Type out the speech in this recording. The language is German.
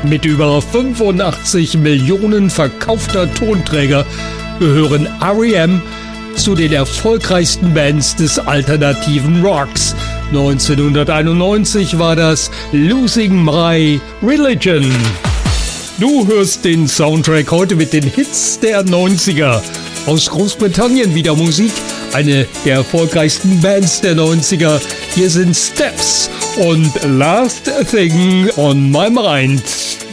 Mit über 85 Millionen verkaufter Tonträger gehören R.E.M. zu den erfolgreichsten Bands des alternativen Rocks. 1991 war das Losing My Religion. Du hörst den Soundtrack heute mit den Hits der 90er. Aus Großbritannien wieder Musik, eine der erfolgreichsten Bands der 90er. Hier sind Steps und Last Thing on My Mind.